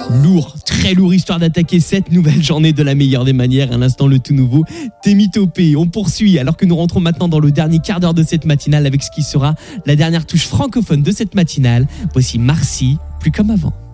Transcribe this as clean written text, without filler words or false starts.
Lourd, très lourd, histoire d'attaquer cette nouvelle journée de la meilleure des manières. À l'instant, le tout nouveau Temitopé. On poursuit alors que nous rentrons maintenant dans le dernier quart d'heure de cette matinale avec ce qui sera la dernière touche francophone de cette matinale. Voici Marcy, plus comme avant.